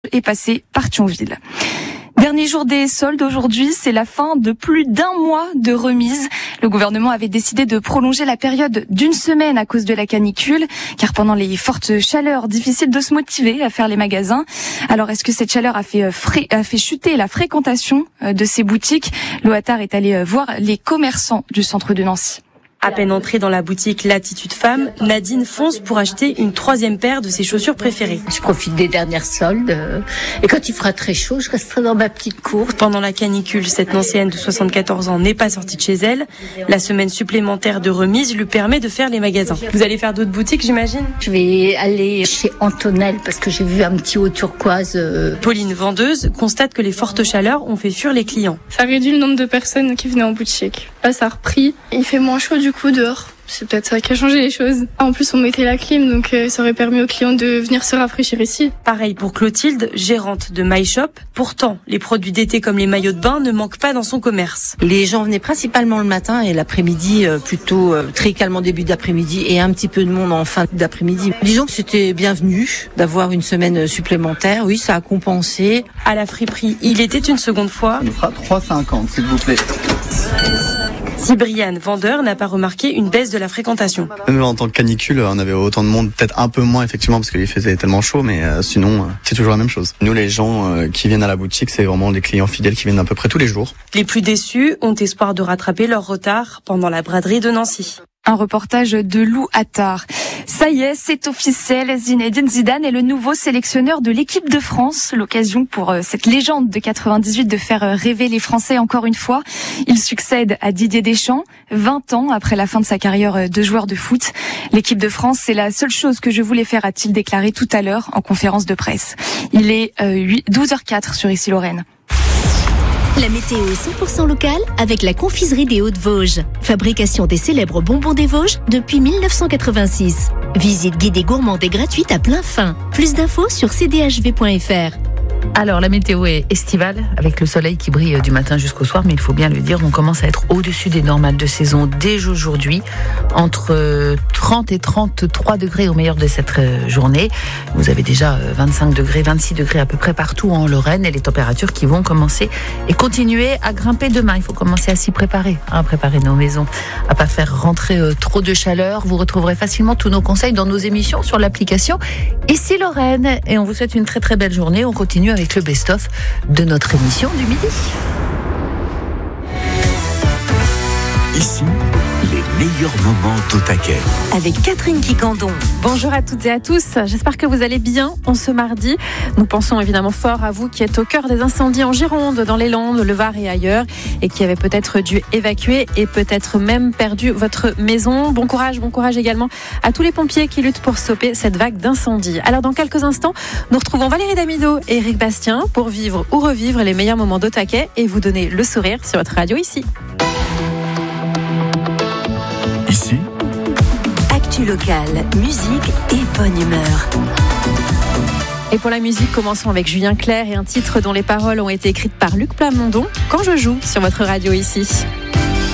est passé par Thionville. Dernier jour des soldes aujourd'hui, c'est la fin de plus d'un mois de remise. Le gouvernement avait décidé de prolonger la période d'une semaine à cause de la canicule, car pendant les fortes chaleurs, difficile de se motiver à faire les magasins. Alors est-ce que cette chaleur a fait chuter la fréquentation de ces boutiques? Le Hatard est allé voir les commerçants du centre de Nancy. À peine entrée dans la boutique Latitude Femme, Nadine fonce pour acheter une troisième paire de ses chaussures préférées. Je profite des dernières soldes et quand il fera très chaud, je resterai dans ma petite cour. Pendant la canicule, cette Nancéenne de 74 ans n'est pas sortie de chez elle. La semaine supplémentaire de remise lui permet de faire les magasins. Vous allez faire d'autres boutiques, j'imagine? Je vais aller chez Antonelle parce que j'ai vu un petit haut turquoise. Pauline, vendeuse, constate que les fortes chaleurs ont fait fuir les clients. Ça réduit le nombre de personnes qui venaient en boutique. Là, ça a repris. Il fait moins chaud du coup dehors. C'est peut-être ça qui a changé les choses. En plus, on mettait la clim, donc ça aurait permis aux clients de venir se rafraîchir ici. Pareil pour Clotilde, gérante de My Shop. Pourtant, les produits d'été comme les maillots de bain ne manquent pas dans son commerce. Les gens venaient principalement le matin et l'après-midi, plutôt très calme en début d'après-midi et un petit peu de monde en fin d'après-midi. Disons que c'était bienvenu d'avoir une semaine supplémentaire. Oui, ça a compensé. À la friperie, il était une seconde fois. On nous fera 3,50 s'il vous plaît. Si Brian, vendeur, n'a pas remarqué une baisse de la fréquentation. Même en tant que canicule, on avait autant de monde, peut-être un peu moins effectivement parce qu'il faisait tellement chaud, mais sinon c'est toujours la même chose. Nous les gens qui viennent à la boutique, c'est vraiment des clients fidèles qui viennent à peu près tous les jours. Les plus déçus ont espoir de rattraper leur retard pendant la braderie de Nancy. Un reportage de Lou Attard. Ça y est, c'est officiel. Zinedine Zidane est le nouveau sélectionneur de l'équipe de France. L'occasion pour cette légende de 98 de faire rêver les Français encore une fois. Il succède à Didier Deschamps, 20 ans après la fin de sa carrière de joueur de foot. L'équipe de France, c'est la seule chose que je voulais faire, a-t-il déclaré tout à l'heure en conférence de presse. Il est 12h04 sur Issy-Lorraine. La météo 100% locale avec la confiserie des Hauts-de-Vosges. Fabrication des célèbres bonbons des Vosges depuis 1986. Visite guidée gourmande et gratuite à plein fin. Plus d'infos sur cdhv.fr. Alors, la météo est estivale, avec le soleil qui brille du matin jusqu'au soir, mais il faut bien le dire, on commence à être au-dessus des normales de saison dès aujourd'hui, entre 30 et 33 degrés au meilleur de cette journée. Vous avez déjà 25 degrés, 26 degrés à peu près partout en Lorraine, et les températures qui vont commencer et continuer à grimper demain. Il faut commencer à s'y préparer, à préparer nos maisons, à pas faire rentrer trop de chaleur. Vous retrouverez facilement tous nos conseils dans nos émissions sur l'application Issy-Lorraine. Et on vous souhaite une très très belle journée. On continue avec le best-of de notre émission du midi. Ici, les meilleurs moments d'Au Taquet. Avec Catherine Quicandon. Bonjour à toutes et à tous, j'espère que vous allez bien en ce mardi. Nous pensons évidemment fort à vous qui êtes au cœur des incendies en Gironde, dans les Landes, le Var et ailleurs, et qui avez peut-être dû évacuer et peut-être même perdu votre maison. Bon courage également à tous les pompiers qui luttent pour stopper cette vague d'incendie. Alors dans quelques instants, nous retrouvons Valérie Damido et Eric Bastien pour vivre ou revivre les meilleurs moments d'Au Taquet et vous donner le sourire sur votre radio ici. Ici, Actu locale, musique et bonne humeur. Et pour la musique, commençons avec Julien Clerc et un titre dont les paroles ont été écrites par Luc Plamondon, Quand je joue sur votre radio ici.